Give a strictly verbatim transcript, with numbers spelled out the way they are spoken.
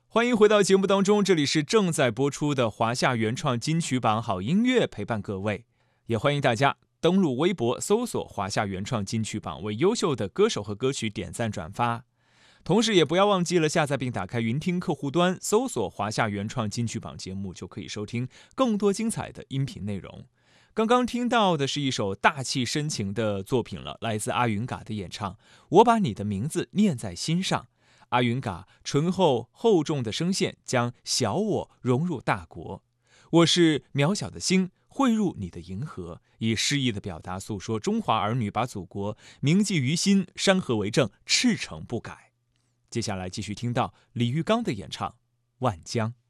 欢迎回到节目当中，这里是正在播出的华夏原创金曲榜好音乐，陪伴各位。也欢迎大家登录微博搜索华夏原创金曲榜，为优秀的歌手和歌曲点赞转发。同时也不要忘记了下载并打开云听客户端，搜索华夏原创金曲榜节目，就可以收听更多精彩的音频内容。刚刚听到的是一首大气深情的作品了，来自阿云嘎的演唱，我把你的名字念在心上。阿云嘎醇厚厚重的声线将小我融入大国，我是渺小的星汇入你的银河，以诗意的表达诉说中华儿女把祖国铭记于心，山河为证，赤诚不改。接下来继续听到李玉刚的演唱《万江》。